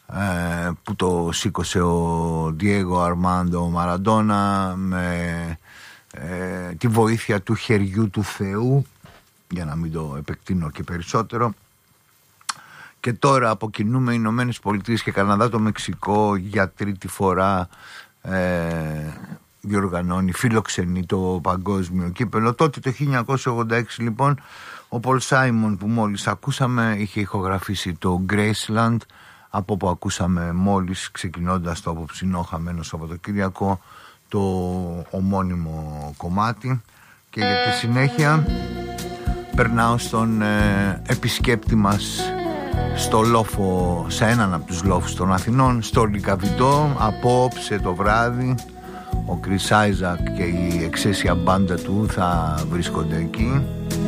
που το σήκωσε ο Διέγκο Αρμάντο Μαραντόνα με τη βοήθεια του χεριού του Θεού, για να μην το επεκτείνω και περισσότερο. Και τώρα αποκοινούμε Ηνωμένες Πολιτείες και Καναδά, το Μεξικό για τρίτη φορά διοργανώνει, φιλοξενεί το παγκόσμιο κύπελο. Τότε το 1986 λοιπόν ο Πολ Σάιμον που μόλις ακούσαμε είχε ηχογραφήσει το Graceland, από που ακούσαμε μόλις ξεκινώντας το απόψινό χαμένο Σαββατοκύριακο το ομώνυμο κομμάτι. Και για τη συνέχεια περνάω στον επισκέπτη μας στο λόφο, σε έναν από τους λόφους των Αθηνών, στο Λικαβιτό. Απόψε το βράδυ ο Chris Isaac και η εξαίσια μπάντα του θα βρίσκονται εκεί.